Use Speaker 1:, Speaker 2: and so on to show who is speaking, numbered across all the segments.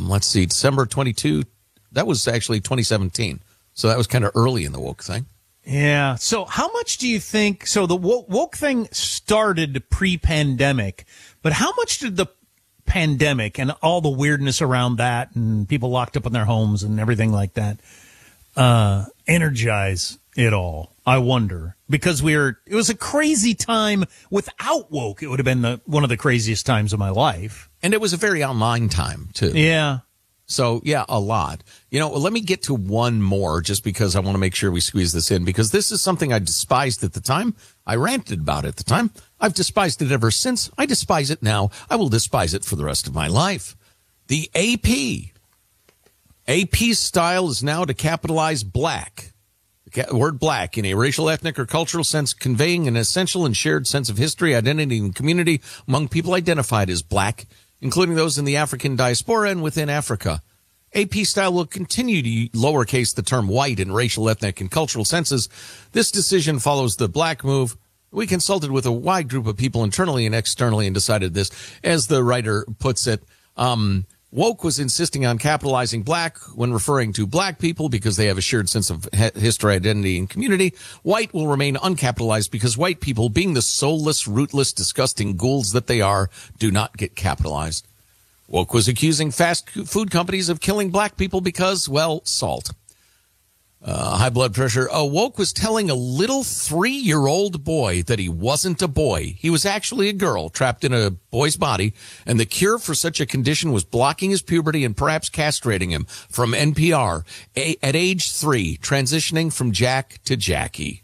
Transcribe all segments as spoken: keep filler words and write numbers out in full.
Speaker 1: Um, let's see, December twenty-second. That was actually twenty seventeen. So that was kind of early in the woke thing.
Speaker 2: Yeah. So how much do you think? So the woke, woke thing started pre-pandemic, but how much did the pandemic and all the weirdness around that and people locked up in their homes and everything like that uh, energize it all? I wonder, because we were, it was a crazy time without woke. It would have been the, one of the craziest times of my life.
Speaker 1: And it was a very online time, too.
Speaker 2: Yeah.
Speaker 1: So, yeah, a lot. You know, let me get to one more just because I want to make sure we squeeze this in, because this is something I despised at the time. I ranted about it at the time. I've despised it ever since. I despise it now. I will despise it for the rest of my life. The A P. A P's style is now to capitalize black. The word black in a racial, ethnic, or cultural sense, conveying an essential and shared sense of history, identity, and community among people identified as black, including those in the African diaspora and within Africa. A P style will continue to lowercase the term white in racial, ethnic, and cultural senses. This decision follows the black move. We consulted with a wide group of people internally and externally and decided this. As the writer puts it, um, woke was insisting on capitalizing black when referring to black people because they have a shared sense of history, identity, and community. White will remain uncapitalized because white people, being the soulless, rootless, disgusting ghouls that they are, do not get capitalized. Woke was accusing fast food companies of killing black people because, well, salt. Uh, high blood pressure. Uh, woke was telling a little three-year-old boy that he wasn't a boy. He was actually a girl trapped in a boy's body, and the cure for such a condition was blocking his puberty and perhaps castrating him. From N P R, a- at age three, transitioning from Jack to Jackie.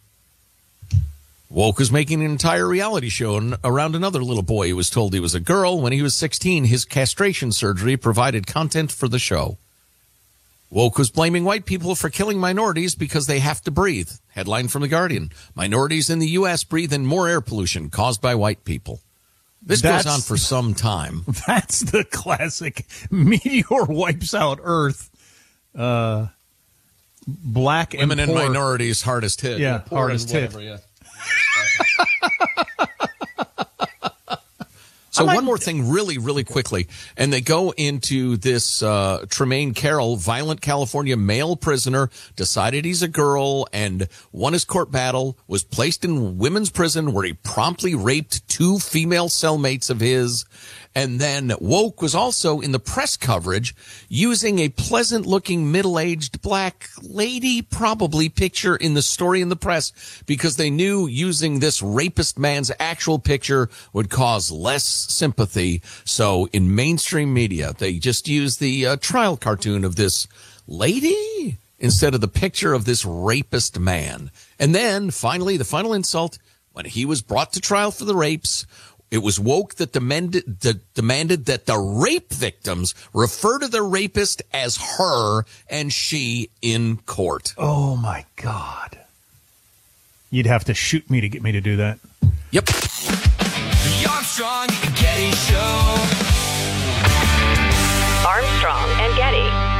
Speaker 1: Woke was making an entire reality show around another little boy who was told he was a girl. When he was sixteen, his castration surgery provided content for the show. Woke was blaming white people for killing minorities because they have to breathe. Headline from The Guardian. Minorities in the U S breathe in more air pollution caused by white people. This
Speaker 2: That's,
Speaker 1: goes on for some time.
Speaker 2: That's the classic meteor wipes out Earth. Uh, black
Speaker 1: Women
Speaker 2: and
Speaker 1: and
Speaker 2: poor.
Speaker 1: minorities hardest hit.
Speaker 2: Yeah,
Speaker 1: Poor
Speaker 2: hardest hit.
Speaker 1: whatever, yeah. So one more thing really, really quickly, and they go into this uh, Tremaine Carroll, violent California male prisoner, decided he's a girl and won his court battle, was placed in women's prison where he promptly raped two female cellmates of his. And then woke was also in the press coverage using a pleasant-looking middle-aged black lady probably picture in the story in the press because they knew using this rapist man's actual picture would cause less sympathy. So in mainstream media, they just used the uh, trial cartoon of this lady instead of the picture of this rapist man. And then finally, the final insult, when he was brought to trial for the rapes, it was woke that demanded, that demanded that the rape victims refer to the rapist as her and she in court.
Speaker 2: Oh, my God. You'd have to shoot me to get me to do that.
Speaker 1: Yep.
Speaker 3: The Armstrong and Getty Show.
Speaker 4: Armstrong and Getty.